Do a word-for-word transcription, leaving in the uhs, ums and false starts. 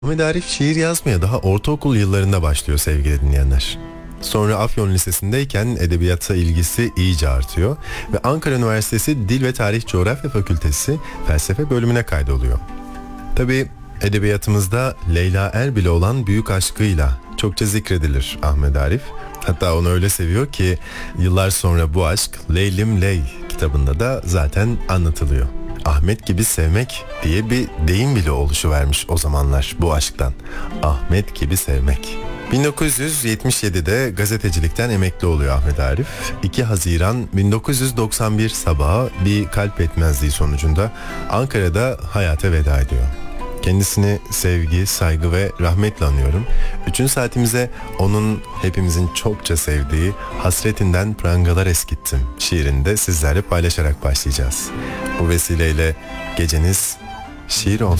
Ahmet Arif şiir yazmaya daha ortaokul yıllarında başlıyor sevgili dinleyenler. Sonra Afyon Lisesi'ndeyken edebiyata ilgisi iyice artıyor ve Ankara Üniversitesi Dil ve Tarih Coğrafya Fakültesi felsefe bölümüne kaydoluyor. Tabii edebiyatımızda Leyla Erbil'e olan büyük aşkıyla çokça zikredilir Ahmet Arif. Hatta onu öyle seviyor ki yıllar sonra bu aşk Leylim Ley kitabında da zaten anlatılıyor. Ahmet gibi sevmek diye bir deyim bile oluşuvermiş o zamanlar bu aşktan. Ahmet gibi sevmek. bin dokuz yüz yetmiş yedide gazetecilikten emekli oluyor Ahmet Arif. iki Haziran bin dokuz yüz doksan bir sabahı bir kalp yetmezliği sonucunda Ankara'da hayata veda ediyor. Kendisini sevgi, saygı ve rahmetle anıyorum. Üçüncü saatimize onun hepimizin çokça sevdiği Hasretinden Prangalar Eskittim şiirinde sizlerle paylaşarak başlayacağız. Bu vesileyle geceniz şiir olsun.